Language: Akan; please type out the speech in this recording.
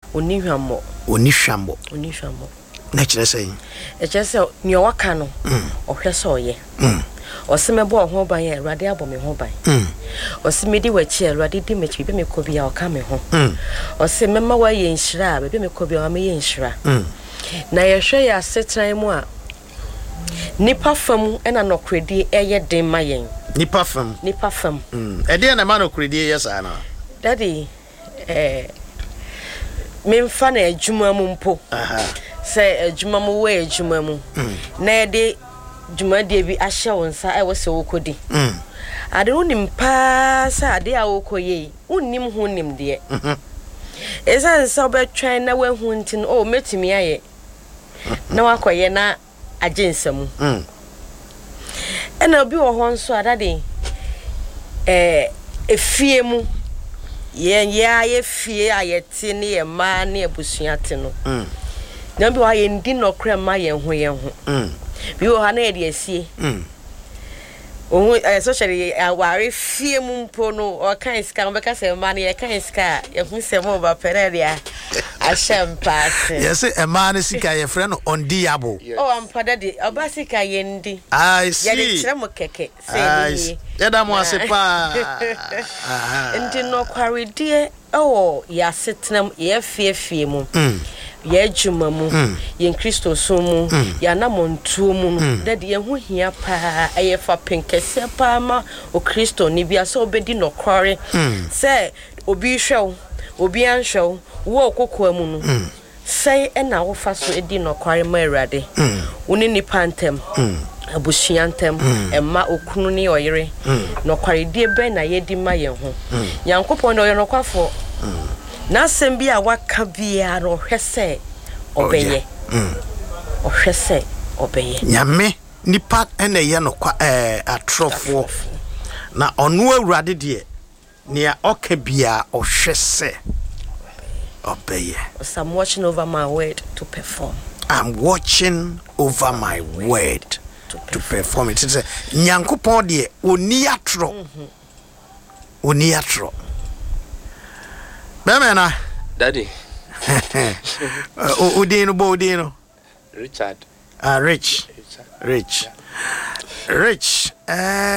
Onihwambo. Na kyerɛ sɛ me waka no ohwɛ sɛ ɔyɛ osemebo ho ban ya Awurade abɔ me ho ban osemedi wachi Awurade di mechi be me kobia ɔka me ho osemema wa yɛ nhyira be me kobia wa me yɛ nhyira na yɛhwɛ yɛ asetran mu a nipa fam ɛna nokredi ɛyɛ den ma yɛn nipa fam ɛde na ma nokredi yɛ saa na daddy memfa na adwuma mu mpo say adwuma mu we adwuma mu na de dwuma de bi ahye wonsa e wo se wo kodi ade unim pa sa ade a wo koye unim ho nim de esa nsa obetwan na wahu ntin o metimi aye na wakoye na agensamu ena obi wo ho nso adade efie mu ye fie ayete ne ye ma ne abusuate no na bi wa ye ndi nokra ma ye ho bi wo ha na ye de asie socially aware fie mu mpo no o kan ska mbeka se ma ne ye kan ska ye hu se mo ba pereria ashem pass yes e ma ne sika ye frɛ no ondiable oh ampada de obasika ye ndi I see ye de kire mo keke se ye da mo ase pa ndi no kware die o ya setnam ye fie mu ye adwuma mu ye Kristo so mu ya na montuo mu dade ye ho hia pa eye fa penkese pa ma o Kristo ni bia so obedi no kware se obi hwew obi anhwew wo kokkoa mu no sei na wo fa so edi no kware ma Awurade woni ni pantem abusuantem emma okunu ne oyere no kware die be na ye di ma ye ho Nyankopon no ye no kwafo na sembi a waka bia ro hwese obeye ohwese obeye nyame nipa ene ye no kwa atrofo na ono Awurade de nia oka bia ohwese obeye. I'm watching over my word to perform. I'm watching over my word to perform it. Nyankopon de oni atro. Oni atro. Bemena daddy Udino Richard Rich